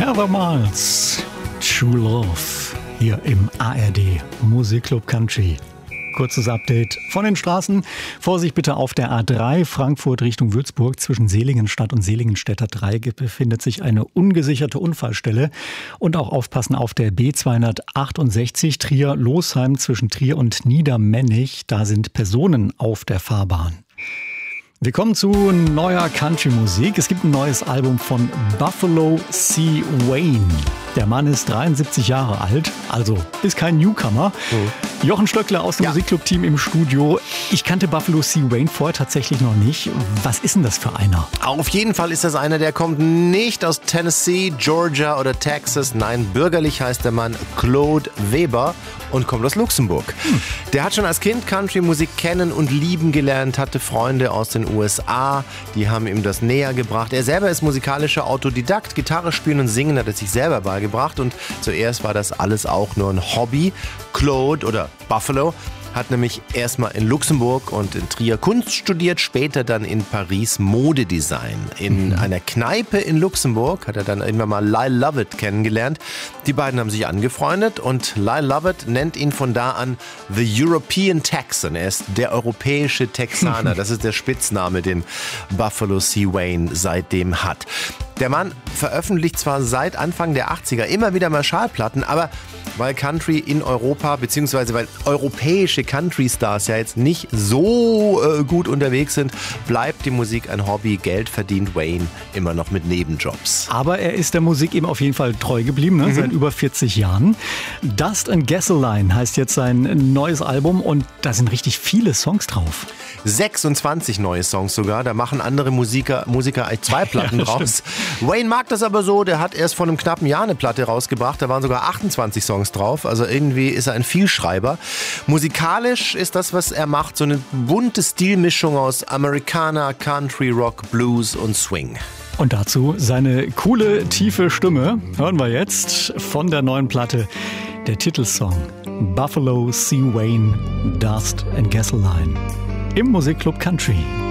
Heather Miles, True Love, hier im ARD Musikclub Country. Kurzes Update von den Straßen. Vorsicht bitte auf der A3 Frankfurt Richtung Würzburg. Zwischen Seligenstadt und Seligenstädter Dreieck befindet sich eine ungesicherte Unfallstelle. Und auch aufpassen auf der B268 Trier-Losheim zwischen Trier und Niedermennig. Da sind Personen auf der Fahrbahn. Wir kommen zu neuer Country-Musik. Es gibt ein neues Album von Buffalo C. Wayne. Der Mann ist 73 Jahre alt, also ist kein Newcomer. Jochen Stöckler aus dem Musikclub-Team im Studio. Ich kannte Buffalo C. Wayne vorher tatsächlich noch nicht. Was ist denn das für einer? Auf jeden Fall ist das einer, der kommt nicht aus Tennessee, Georgia oder Texas. Nein, bürgerlich heißt der Mann Claude Weber und kommt aus Luxemburg. Der hat schon als Kind Country-Musik kennen und lieben gelernt, hatte Freunde aus den USA, die haben ihm das näher gebracht. Er selber ist musikalischer Autodidakt, Gitarre spielen und singen hat er sich selber beigebracht und zuerst war das alles auch nur ein Hobby. Claude oder Buffalo hat nämlich erstmal in Luxemburg und in Trier Kunst studiert, später dann in Paris Modedesign. In einer Kneipe in Luxemburg hat er dann irgendwann mal Lyle Lovett kennengelernt. Die beiden haben sich angefreundet und Lyle Lovett nennt ihn von da an The European Texan. Er ist der europäische Texaner. Das ist der Spitzname, den Buffalo C. Wayne seitdem hat. Der Mann veröffentlicht zwar seit Anfang der 80er immer wieder mal Schallplatten, aber weil Country in Europa, beziehungsweise weil europäische Country-Stars ja jetzt nicht so gut unterwegs sind, bleibt die Musik ein Hobby. Geld verdient Wayne immer noch mit Nebenjobs. Aber er ist der Musik eben auf jeden Fall treu geblieben, seit über 40 Jahren. Dust and Gasoline heißt jetzt sein neues Album und da sind richtig viele Songs drauf. 26 neue Songs sogar, da machen andere Musiker eigentlich 2 Platten raus. Wayne mag das aber so, der hat erst vor einem knappen Jahr eine Platte rausgebracht, da waren sogar 28 Songs drauf, also irgendwie ist er ein Vielschreiber. Musikalisch ist das, was er macht, so eine bunte Stilmischung aus Americana, Country, Rock, Blues und Swing. Und dazu seine coole, tiefe Stimme. Hören wir jetzt von der neuen Platte der Titelsong Buffalo C. Wayne, Dust and Gasoline im Musikclub Country.